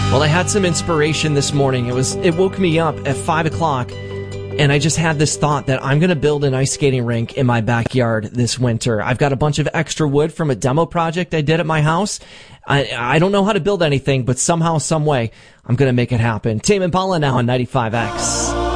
Well, I had some inspiration this morning. It woke me up at 5 o'clock, and I just had this thought that I'm going to build an ice skating rink in my backyard this winter. I've got a bunch of extra wood from a demo project I did at my house. I don't know how to build anything, but somehow, some way, I'm going to make it happen. Tame Impala now on 95X.